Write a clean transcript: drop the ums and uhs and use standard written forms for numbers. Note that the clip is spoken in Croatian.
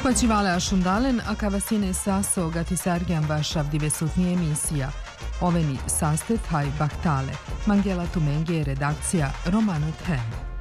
Počivale ašundalen, a kavasine saso gatisargyan vašav divesutni emisija. Oveni sastet haj bahtale. Mangela Tumenge redakcija Romano Them.